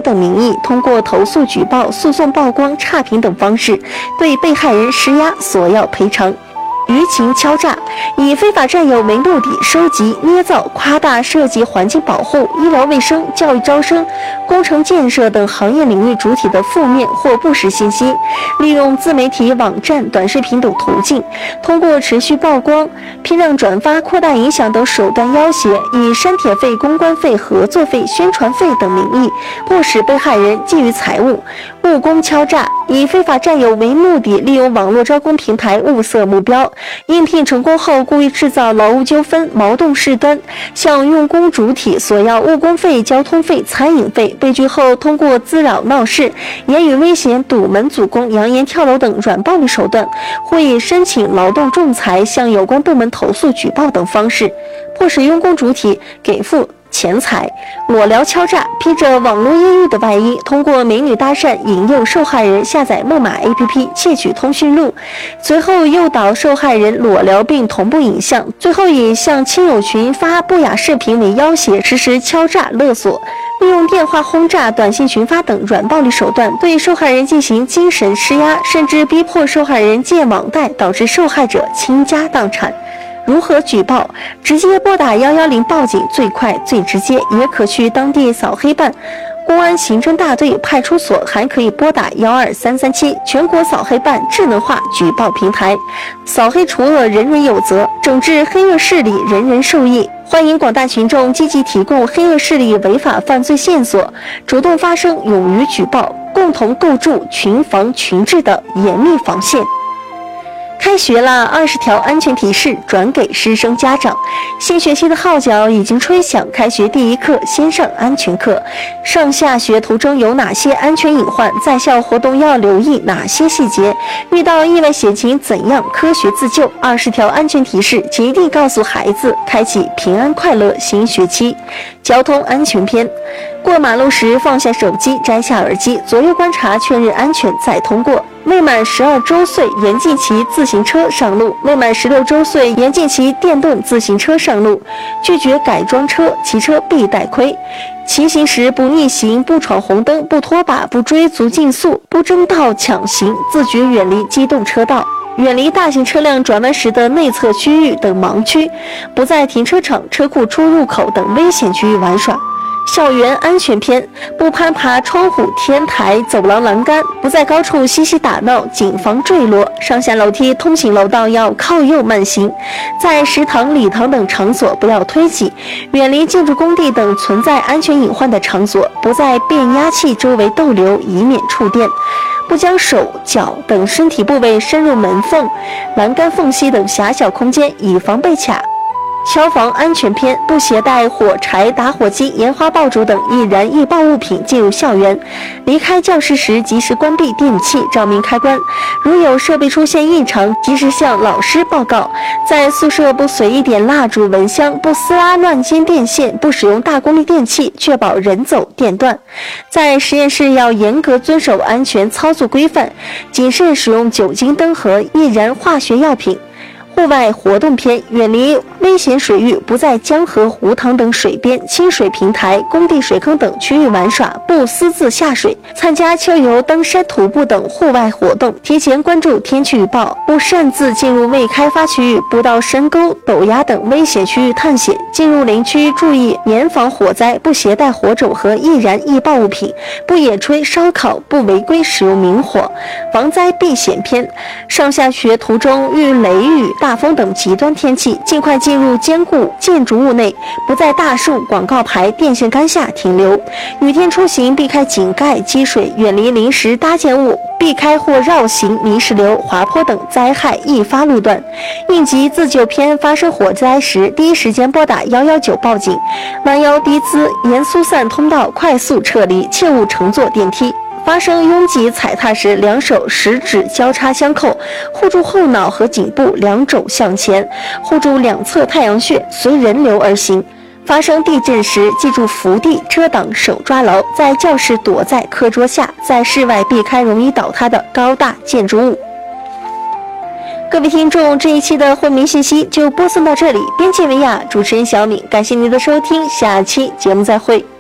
等名义，通过投诉、举报、诉讼、曝光、差评等方式，对被害人施压索要赔偿。舆情敲诈，以非法占有为目的收集、捏造、夸大涉及环境保护、医疗卫生、教育招生、工程建设等行业领域主体的负面或不实信息，利用自媒体、网站、短视频等途径，通过持续曝光、批量转发、扩大影响等手段要挟，以删帖费、公关费、合作费、宣传费等名义，迫使被害人觊觎财物。误工敲诈，以非法占有为目的，利用网络招工平台物色目标，应聘成功后故意制造劳务纠纷、矛盾事端，向用工主体索要误工费、交通费、餐饮费，被拒后通过滋扰闹事、言语危险、堵门阻工、扬言跳楼等软暴力手段，或以申请劳动仲裁、向有关部门投诉举报等方式，迫使用工主体给付钱财。裸聊敲诈，披着网络艳遇的外衣，通过美女搭讪引诱受害人下载木马 APP 窃取通讯录，随后诱导受害人裸聊并同步影像，最后以向亲友群发不雅视频为要挟，实施敲诈勒索，利用电话轰炸、短信群发等软暴力手段对受害人进行精神施压，甚至逼迫受害人借网贷，导致受害者倾家荡产。如何举报？直接拨打110报警最快最直接，也可去当地扫黑办、公安刑侦大队、派出所，还可以拨打12337全国扫黑办智能化举报平台。扫黑除恶，人人有责，整治黑恶势力，人人受益。欢迎广大群众积极提供黑恶势力违法犯罪线索，主动发声，勇于举报，共同构筑群防群治的严密防线。开学了，20条安全提示转给师生家长。新学期的号角已经吹响，开学第一课先上安全课。上下学途中有哪些安全隐患？在校活动要留意哪些细节？遇到意外险情怎样科学自救？20条安全提示，请一定告诉孩子，开启平安快乐新学期。交通安全篇。过马路时放下手机，摘下耳机，左右观察确认安全再通过。未满12周岁严禁骑自行车上路，未满16周岁严禁骑电动自行车上路，拒绝改装车，骑车必带盔。骑行时不逆行，不闯红灯，不拖把，不追逐竞速，不争道抢行，自觉远离机动车道，远离大型车辆转弯时的内侧区域等盲区，不在停车场、车库出入口等危险区域玩耍。校园安全篇，不攀爬窗户、天台、走廊栏杆，不在高处嬉戏打闹，谨防坠落。上下楼梯、通行楼道要靠右慢行，在食堂、礼堂等场所不要推挤，远离建筑工地等存在安全隐患的场所，不在变压器周围逗留，以免触电。不将手、脚等身体部位伸入门缝、栏杆缝隙等狭小空间，以防被卡。消防安全篇，不携带火柴、打火机、烟花爆竹等易燃易爆物品进入校园。离开教室时，及时关闭电器、照明开关。如有设备出现异常，及时向老师报告。在宿舍不随意点蜡烛、蚊香，不撕拉乱接电线，不使用大功率电器，确保人走电断。在实验室要严格遵守安全操作规范，谨慎使用酒精灯和易燃化学药品。户外活动篇，远离危险水域，不在江河、湖塘等水边、清水平台、工地水坑等区域玩耍，不私自下水。参加秋游、登山、徒步等户外活动，提前关注天气预报，不擅自进入未开发区域，不到深沟、陡崖等危险区域探险。进入林区注意严防火灾，不携带火种和易燃易爆物品，不野炊、烧烤，不违规使用明火。防灾避险篇，上下学途中遇雷雨、大风等极端天气，尽快进入坚固建筑物内，不在大树、广告牌、电线杆下停留。雨天出行避开井盖、积水，远离临时搭建物，避开或绕行泥石流、滑坡等灾害易发路段。应急自救篇，发生火灾时，第一时间拨打119报警，弯腰低姿，沿疏散通道快速撤离，切勿乘坐电梯。发生拥挤踩踏时，两手食指交叉相扣，护住后脑和颈部，两肘向前，护住两侧太阳穴，随人流而行。发生地震时，记住伏地遮挡，手抓牢，在教室躲在课桌下，在室外避开容易倒塌的高大建筑物。各位听众，这一期的惠民信息就播送到这里，编辑维亚，主持人小敏，感谢您的收听，下期节目再会。